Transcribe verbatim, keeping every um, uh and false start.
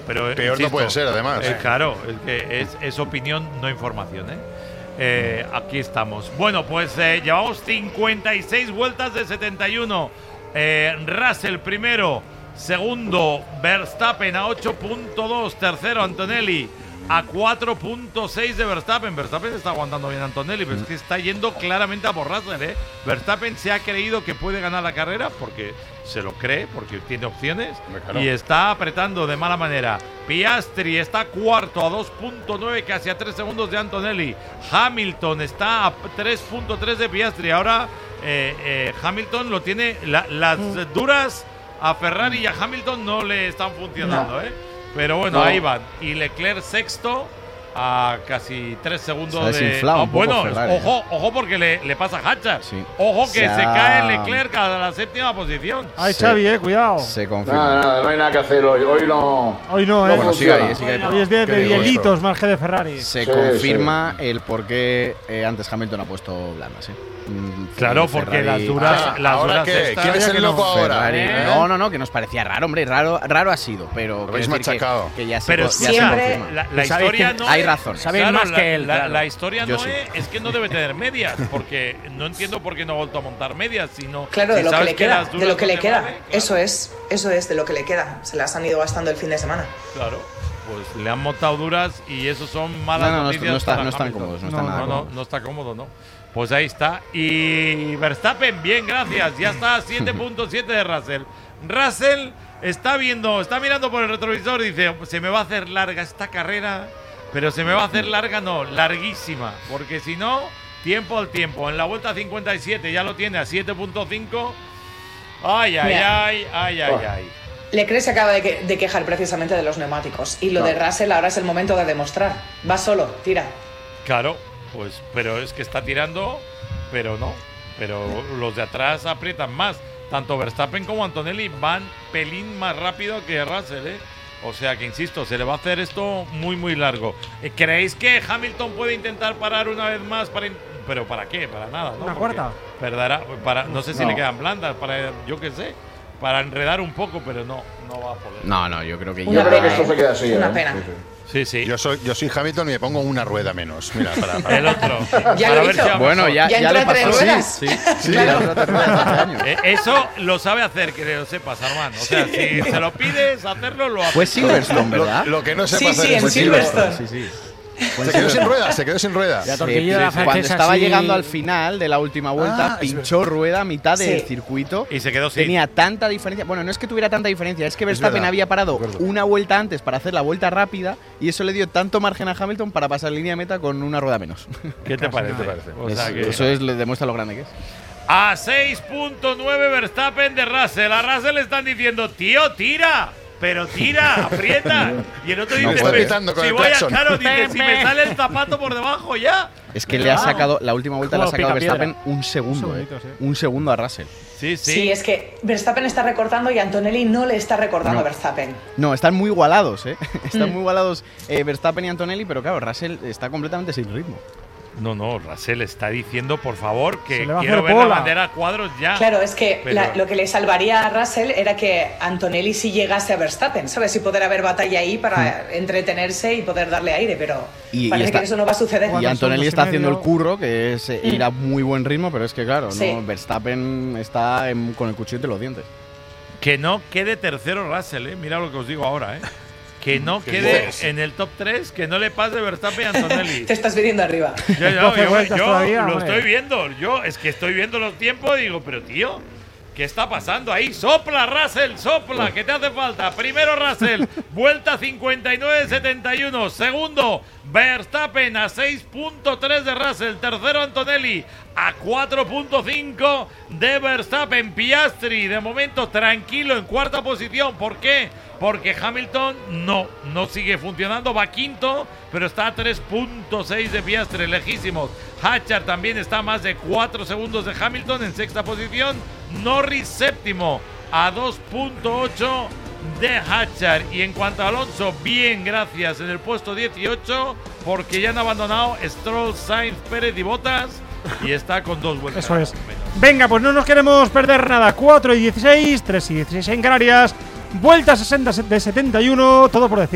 pero peor insisto, no puede ser, además. Eh, claro, es que es, es opinión, no información, ¿eh? Eh, aquí estamos. Bueno, pues eh, llevamos cincuenta y seis vueltas de setenta y uno. Eh, Russell primero, segundo Verstappen a ocho punto dos, tercero Antonelli a cuatro punto seis de Verstappen. Verstappen está aguantando bien a Antonelli, pero es que está yendo claramente a por Russell, ¿eh? Verstappen se ha creído que puede ganar la carrera porque se lo cree, porque tiene opciones, claro, y está apretando de mala manera. Piastri está cuarto a dos punto nueve, casi a tres segundos de Antonelli. Hamilton está a tres punto tres de Piastri. Ahora eh, eh, Hamilton lo tiene, la, las mm. duras a Ferrari y a Hamilton no le están funcionando, no. ¿eh? Pero bueno, no. ahí van. Y Leclerc sexto a casi tres segundos de… Oh, bueno, Ferrari, ojo, ojo porque le, le pasa a Hatcher. Sí. Ojo que se, se cae Leclerc a la séptima posición. Ay, Xavi, eh, cuidado. Se confirma. Nada, nada, no hay nada que hacer hoy. Hoy no… Hoy no, eh. No, bueno, sigue ahí, sigue ahí. Hoy es día de hielitos más que de Ferrari. Se sí, confirma sí. el por qué eh, antes Hamilton ha puesto blandas, eh. Claro, porque las duras, ah, las ¿ahora duras qué? estas, ¿Quién es el loco ahora? ¿Eh? No, no, no, que nos parecía raro, hombre, raro, raro ha sido, pero lo habéis machacado. Que, que ya se, pero ya siempre se la, la historia no hay razón. Saben claro, más la, que él. La, claro. la historia Yo no sí. es, es que no debe tener medias, porque no entiendo por qué no ha vuelto a montar medias, sino claro, si de lo que le queda, que de lo que no le queda. Vale, claro. Eso es, eso es de lo que le queda. Se las han ido gastando el fin de semana. Claro. Pues le han montado duras y eso son malas no, no, noticias. No, está, para no están Hamilton. cómodos, no, no, están nada no, no, cómodos. no está cómodo, no. Pues ahí está. Y Verstappen, bien, gracias. Ya está a siete punto siete de Russell. Russell está viendo, está mirando por el retrovisor y dice, se me va a hacer larga esta carrera, pero se me va a hacer larga, no, larguísima. Porque si no, tiempo al tiempo. En la vuelta cincuenta y siete ya lo tiene a siete punto cinco. Ay, ay, ay, ay, ay, ay. Leclerc se acaba de, que, de quejar precisamente de los neumáticos. Y lo no. de Russell ahora es el momento de demostrar. Va solo, tira. Claro, pues, pero es que está tirando, pero no. Pero los de atrás aprietan más. Tanto Verstappen como Antonelli van pelín más rápido que Russell, ¿eh? O sea que, insisto, se le va a hacer esto muy, muy largo. ¿Creéis que Hamilton puede intentar parar una vez más? Para in- ¿Pero para qué? Para nada, ¿no? Una Porque cuarta. Perderá, para, no sé si no. le quedan blandas, para, yo qué sé, para enredar un poco, pero no, no va a poder. No, no, yo creo que Una ya… pena, que esto ¿eh? se queda así. Una ¿eh? pena. Sí, sí. Sí, sí. Yo soy, yo soy Hamilton y me pongo una rueda menos. Mira, para, para. El otro. Ya para lo ver hizo. si va Bueno, mejor. ya, ¿Ya ya le entró a tres pasó. ruedas? Sí, sí, sí, Claro. ya entró a tres ruedas hace años. Eh, eso lo sabe hacer, que lo sepas, Armando. O sea, si se lo pides hacerlo, lo hace. Fue Silverstone, ¿verdad? Lo, lo que no sepa Sí, hacer sí, es en Silverstone. Sí, sí. Se quedó sin rueda, se quedó sin rueda. Ya Sí, tortilla de la sí, cuando francesa, estaba sí. llegando al final de la última vuelta, Ah, es pinchó rueda a mitad del Sí. circuito. Y se quedó sin. Tenía tanta diferencia. Bueno, no es que tuviera tanta diferencia, es que Verstappen verdad, había parado es verdad. una vuelta antes para hacer la vuelta rápida y eso le dio tanto margen a Hamilton para pasar línea de meta con una rueda menos. ¿Qué te parece? ¿Qué te parece? O sea Es- que- Eso es, le demuestra lo grande que es. A seis punto nueve Verstappen de Russell. A Russell le están diciendo, tío, tira. Pero tira, aprieta. Y el otro No dice, puede. "Pero Pitando con si el voy a claxon". claro, dice, si me sale el zapato por debajo ya. Es que le ha sacado, la última vuelta le ha Como sacado a picapiedra. Verstappen un segundo, Un eh. segundito, sí. Un segundo a Russell. Sí, sí. Sí, es que Verstappen está recortando y Antonelli no le está recortando No. a Verstappen. No, están muy igualados, ¿eh? Están Mm. muy igualados eh, Verstappen y Antonelli, pero claro, Russell está completamente sin ritmo. No, no, Russell está diciendo, por favor, Se que le va a quiero hacer ver bola. la bandera a cuadros ya. Claro, es que Pero- la- lo que le salvaría a Russell era que Antonelli sí llegase a Verstappen, ¿sabes? Y poder haber batalla ahí para entretenerse y poder darle aire, pero Y- y parece está- que eso no va a suceder. Y Cuando Antonelli son dos está y haciendo el medio. curro, que es eh, ir a muy buen ritmo, pero es que claro, Sí. ¿no? Verstappen está en- con el cuchillo entre los dientes. Que no quede tercero Russell, ¿eh? Mira lo que os digo ahora, ¿eh? Que no ¿Qué quede dices? en el top tres, que no le pase Verstappen y Antonelli. Te estás viniendo arriba. Yo, yo, doce yo- vueltas yo todavía, lo hombre. estoy viendo. Yo es que estoy viendo los tiempos y digo, pero tío, ¿qué está pasando ahí? Sopla, Russell, sopla, que te hace falta. Primero Russell, vuelta cincuenta y nueve setenta y uno. Segundo, Verstappen a seis punto tres de Russell. Tercero, Antonelli a cuatro punto cinco de Verstappen. Piastri, de momento, tranquilo en cuarta posición. ¿Por qué? Porque Hamilton no, no sigue funcionando. Va quinto, pero está a tres punto seis de Piastri, lejísimos. Hatcher también está a más de cuatro segundos de Hamilton en sexta posición. Norris séptimo a dos punto ocho de Hatcher. Y en cuanto a Alonso, bien, gracias, en el puesto dieciocho, porque ya han abandonado Stroll, Sainz, Pérez y Bottas y está con dos vueltas. Eso es. menos. Venga, pues no nos queremos perder nada. cuatro y dieciséis, tres y dieciséis en Canarias. Vuelta sesenta de setenta y uno, todo por decir.